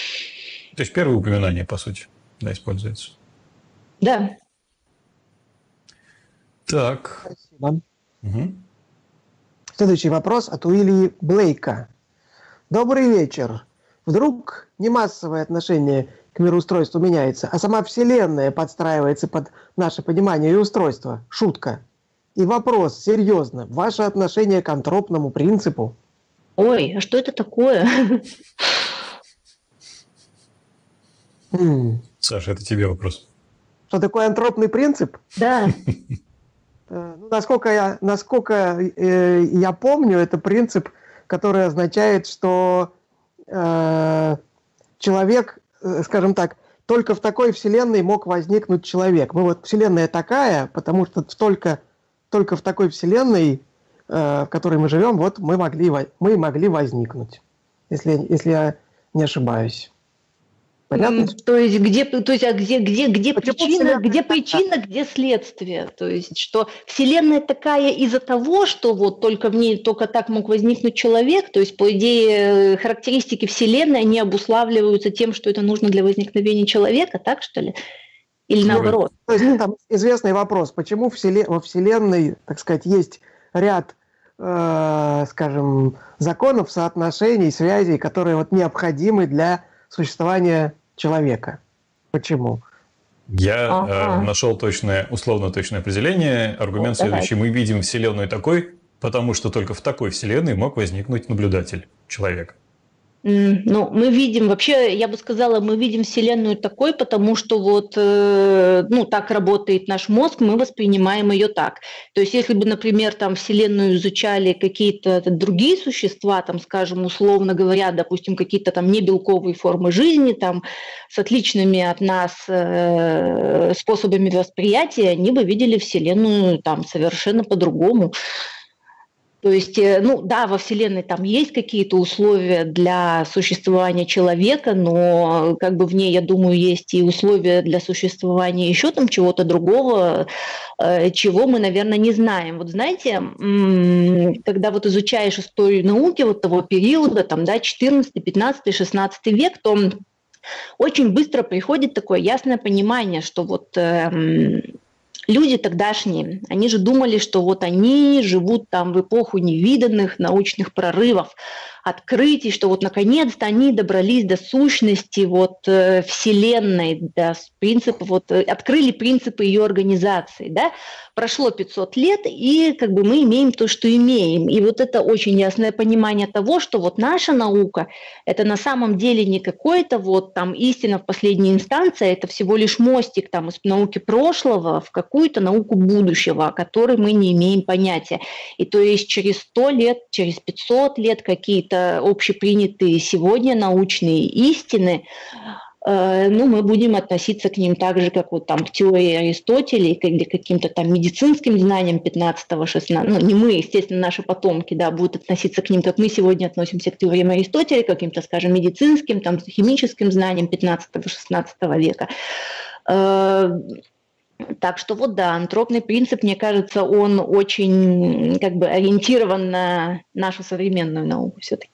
То есть первое упоминание, по сути, да, используется. Да. Так. Спасибо. Угу. Следующий вопрос от Уильи Блейка. Добрый вечер. Вдруг не массовое отношение к мироустройству меняется, а сама Вселенная подстраивается под наше понимание и устройство? Шутка. И вопрос, серьезно, ваше отношение к антропному принципу? Ой, а что это такое? Саша, это тебе вопрос. Что такое антропный принцип? Да. Насколько я помню, это принцип, который означает, что человек скажем так, только в такой вселенной мог возникнуть человек. Мы вот вселенная такая, потому что только в такой вселенной, в которой мы живем, вот мы могли возникнуть, если я не ошибаюсь. Понятно? То есть где Почему причина, где следствие? То есть что Вселенная такая из-за того, что вот только в ней только так мог возникнуть человек, то есть по идее характеристики Вселенной, они обуславливаются тем, что это нужно для возникновения человека, так что ли? Или наоборот? То есть там известный вопрос, почему во Вселенной, так сказать, есть ряд, скажем, законов, соотношений, связей, которые вот необходимы для существования человека. Почему? Я нашел условно точное определение. Аргумент следующий. Мы видим Вселенную такой, потому что только в такой Вселенной мог возникнуть наблюдатель, человек. Ну, мы видим, вообще, я бы сказала, мы видим Вселенную такой, потому что вот, так работает наш мозг, мы воспринимаем ее так. То есть, если бы, например, там Вселенную изучали какие-то другие существа, там, скажем, условно говоря, допустим, какие-то там небелковые формы жизни, там, с отличными от нас способами восприятия, они бы видели Вселенную там совершенно по-другому. То есть, во Вселенной там есть какие-то условия для существования человека, но как бы в ней, я думаю, есть и условия для существования еще там чего-то другого, чего мы, наверное, не знаем. Вот знаете, когда вот изучаешь историю науки вот того периода, там, да, 14, 15, 16 век, то очень быстро приходит такое ясное понимание, что вот люди тогдашние, они же думали, что вот они живут там в эпоху невиданных научных прорывов, открытий, что вот наконец-то они добрались до сущности вот Вселенной, до принципа, вот открыли принципы ее организации, да. Прошло 500 лет, и как бы мы имеем то, что имеем. И вот это очень ясное понимание того, что вот наша наука – это на самом деле не какой-то вот там истина в последней инстанции, это всего лишь мостик там из науки прошлого в какую-то науку будущего, о которой мы не имеем понятия. И то есть через 100 лет, через 500 лет какие-то общепринятые сегодня научные истины, мы будем относиться к ним так же, как вот там к теории Аристотеля или к каким-то там медицинским знаниям 15-16, не мы, естественно, наши потомки, да, будут относиться к ним, как мы сегодня относимся к теориям Аристотеля, к каким-то, скажем, медицинским, там, химическим знаниям 15-16 века. Так что вот да, антропный принцип, мне кажется, он очень как бы ориентирован на нашу современную науку все-таки.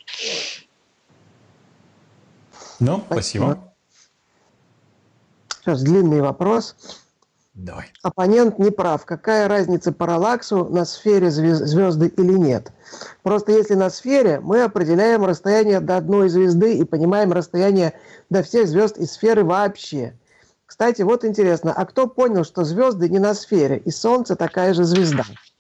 Спасибо. Сейчас длинный вопрос. Давай. Оппонент не прав. Какая разница параллаксу на сфере звезды или нет? Просто если на сфере, мы определяем расстояние до одной звезды и понимаем расстояние до всех звезд и сферы вообще. Кстати, вот интересно, а кто понял, что звезды не на сфере, и Солнце такая же звезда?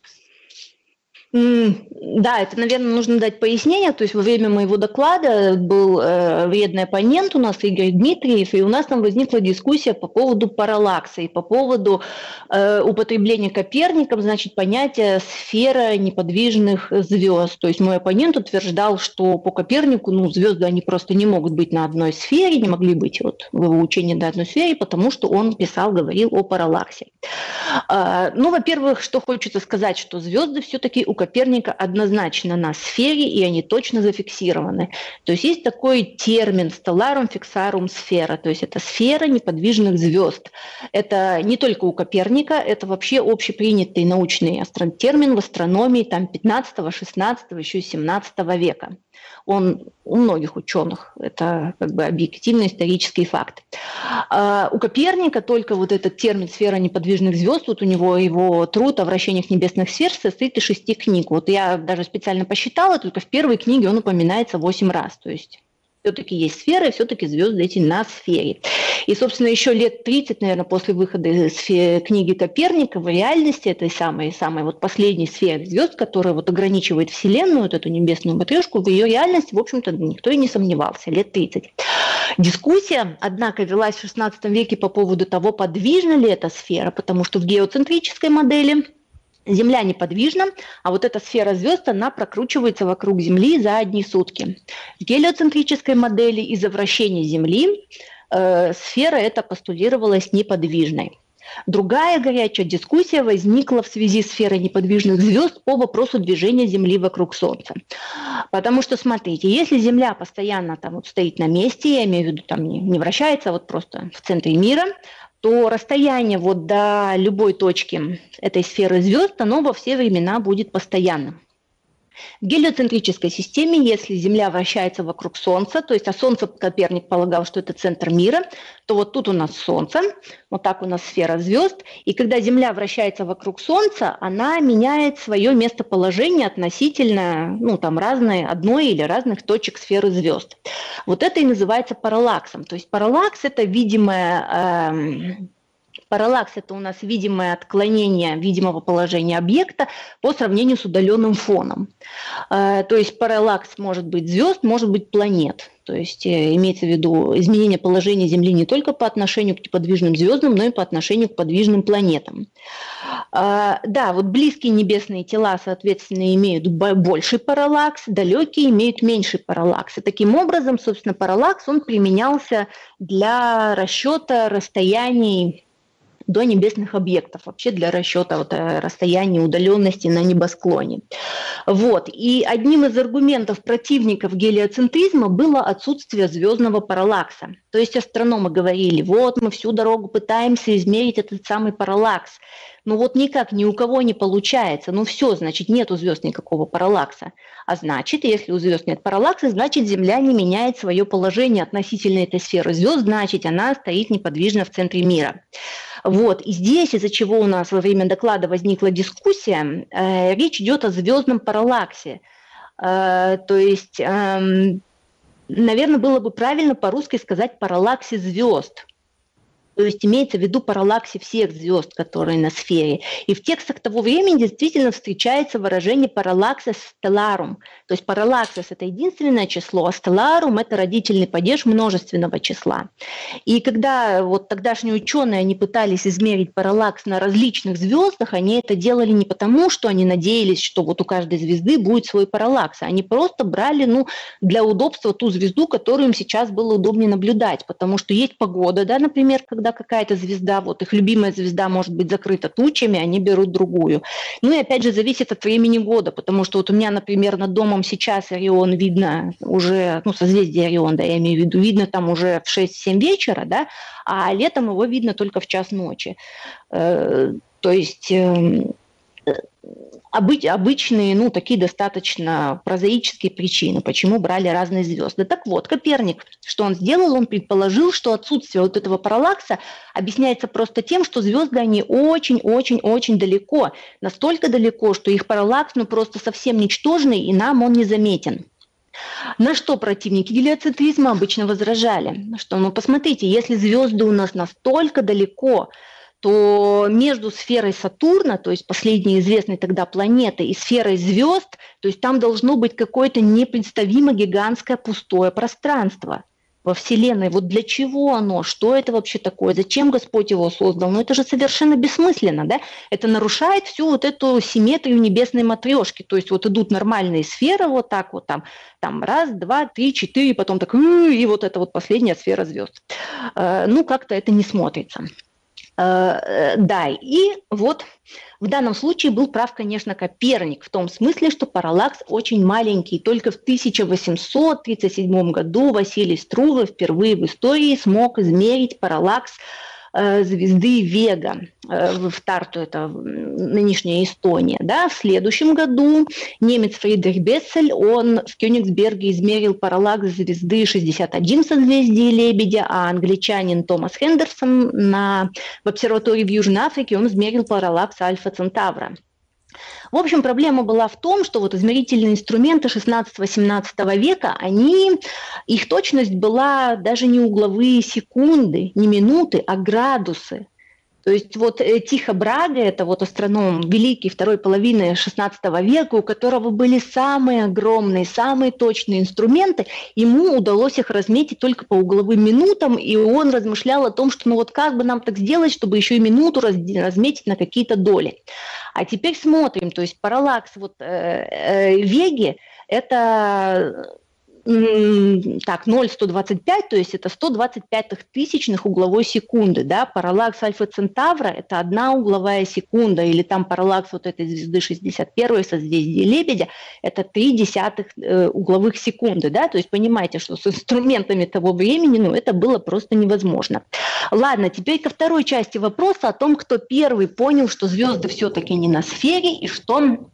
Да, это, наверное, нужно дать пояснение. То есть во время моего доклада был вредный оппонент у нас, Игорь Дмитриев, и у нас там возникла дискуссия по поводу параллакса и по поводу употребления Коперником, значит, понятия сфера неподвижных звезд. То есть мой оппонент утверждал, что по Копернику, звезды, они просто не могут быть на одной сфере, не могли быть вот в его учении на одной сфере, потому что он говорил о параллаксе. Во-первых, что хочется сказать, что звезды все-таки у Коперника однозначно на сфере, и они точно зафиксированы. То есть есть такой термин «stellarum fixarum sphera», то есть это сфера неподвижных звезд. Это не только у Коперника, это вообще общепринятый научный термин в астрономии там 15, 16, еще 17 века. Он у многих ученых, это как бы объективный исторический факт. У Коперника только вот этот термин «сфера неподвижных звезд», вот у него его труд о вращениях небесных сфер состоит из 6 книг. Вот я даже специально посчитала, только в первой книге он упоминается 8 раз. То есть все-таки есть сфера, и все-таки звезды эти на сфере. И, собственно, еще лет 30, наверное, после выхода книги Коперника в реальности этой самой вот последней сферы звезд, которая вот ограничивает Вселенную, вот эту небесную матрешку, в ее реальности, в общем-то, никто и не сомневался, лет 30. Дискуссия, однако, велась в XVI веке по поводу того, подвижна ли эта сфера, потому что в геоцентрической модели Земля неподвижна, а вот эта сфера звезд, она прокручивается вокруг Земли за одни сутки. В гелиоцентрической модели из-за вращения Земли сфера эта постулировалась неподвижной. Другая горячая дискуссия возникла в связи с сферой неподвижных звезд по вопросу движения Земли вокруг Солнца. Потому что, смотрите, если Земля постоянно там вот стоит на месте, я имею в виду, там не вращается, а вот просто в центре мира, то расстояние вот до любой точки этой сферы звезд, оно во все времена будет постоянным. В гелиоцентрической системе, если Земля вращается вокруг Солнца, то есть, а Солнце Коперник полагал, что это центр мира, то вот тут у нас Солнце, вот так у нас сфера звезд, и когда Земля вращается вокруг Солнца, она меняет свое местоположение относительно, одной или разных точек сферы звезд. Вот это и называется параллаксом. То есть параллакс – это Параллакс – это у нас видимое отклонение видимого положения объекта по сравнению с удаленным фоном. То есть параллакс может быть звезд, может быть планет. То есть имеется в виду изменение положения Земли не только по отношению к неподвижным звездам, но и по отношению к подвижным планетам. Да, вот близкие небесные тела, соответственно, имеют больший параллакс, далекие имеют меньший параллакс. И таким образом, собственно, параллакс, он применялся для расчета расстояний до небесных объектов, вообще для расчета расстояния удаленности на небосклоне. Вот. И одним из аргументов противников гелиоцентризма было отсутствие звездного параллакса. То есть астрономы говорили, вот мы всю дорогу пытаемся измерить этот самый параллакс, но вот никак ни у кого не получается. Ну все, значит, нет у звезд никакого параллакса. А значит, если у звезд нет параллакса, значит, Земля не меняет свое положение относительно этой сферы звезд, значит, она стоит неподвижно в центре мира. Вот. И здесь, из-за чего у нас во время доклада возникла дискуссия, речь идет о звездном параллаксе. То есть, наверное, было бы правильно по-русски сказать параллаксе звезд. То есть имеется в виду параллаксе всех звезд, которые на сфере. И в текстах того времени действительно встречается выражение параллаксис стелларум. То есть параллаксис – это единственное число, а стелларум – это родительный падеж множественного числа. И когда вот тогдашние ученые, они пытались измерить параллакс на различных звездах, они это делали не потому, что они надеялись, что вот у каждой звезды будет свой параллакс. Они просто брали, для удобства ту звезду, которую им сейчас было удобнее наблюдать. Потому что есть погода, да, например, когда какая-то звезда, вот их любимая звезда может быть закрыта тучами, они берут другую. Ну и опять же зависит от времени года, потому что вот у меня, например, над домом сейчас Орион видно уже, созвездие Орион, да, я имею в виду, видно там уже в 6-7 вечера, да, а летом его видно только в час ночи. То есть обычные, такие достаточно прозаические причины, почему брали разные звезды. Так вот, Коперник, что он сделал? Он предположил, что отсутствие вот этого параллакса объясняется просто тем, что звезды, они очень-очень-очень далеко, настолько далеко, что их параллакс, просто совсем ничтожный, и нам он незаметен. На что противники гелиоцентризма обычно возражали? Что, посмотрите, если звезды у нас настолько далеко, то между сферой Сатурна, то есть последней известной тогда планеты, и сферой звезд, то есть там должно быть какое-то непредставимо гигантское пустое пространство во Вселенной. Вот для чего оно? Что это вообще такое? Зачем Господь его создал? Это же совершенно бессмысленно, да? Это нарушает всю вот эту симметрию небесной матрешки. То есть вот идут нормальные сферы вот так вот там раз, два, три, четыре, потом так, и вот это вот последняя сфера звезд. Как-то это не смотрится. Да, и вот в данном случае был прав, конечно, Коперник, в том смысле, что параллакс очень маленький. Только в 1837 году Василий Струве впервые в истории смог измерить параллакс звезды Вега в Тарту, это нынешняя Эстония. Да. В следующем году немец Фридрих Бессель, он в Кёнигсберге измерил параллакс звезды 61 в созвездии Лебедя, а англичанин Томас Хендерсон в обсерватории в Южной Африке он измерил параллакс Альфа Центавра. В общем, проблема была в том, что вот измерительные инструменты 16-18 века, их точность была даже не угловые секунды, не минуты, а градусы. То есть вот Тихо Браге, это вот астроном великий второй половины XVI века, у которого были самые огромные, самые точные инструменты, ему удалось их разметить только по угловым минутам, и он размышлял о том, что как бы нам так сделать, чтобы еще и минуту разметить на какие-то доли. А теперь смотрим, то есть параллакс Веги – это Так, 0,125, то есть это 125 тысячных угловой секунды, да, параллакс Альфа Центавра – это 1 угловая секунда, или там параллакс вот этой звезды 61 созвездия Лебедя – это 0,3 угловых секунды, да, то есть понимаете, что с инструментами того времени, ну, это было просто невозможно. Ладно, теперь ко второй части вопроса о том, кто первый понял, что звезды все-таки не на сфере, и что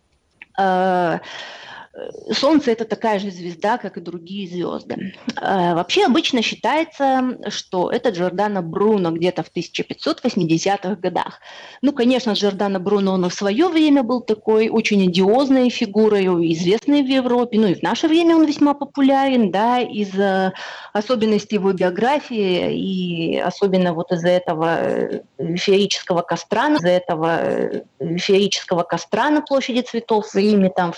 Солнце – это такая же звезда, как и другие звезды. Вообще обычно считается, что это Джордано Бруно где-то в 1580-х годах. Ну, конечно, Джордано Бруно, он в свое время был такой очень одиозной фигурой, известной в Европе, ну и в наше время он весьма популярен, да, из-за особенностей его биографии и особенно вот из-за этого феерического костра на площади Цветов в Риме, там,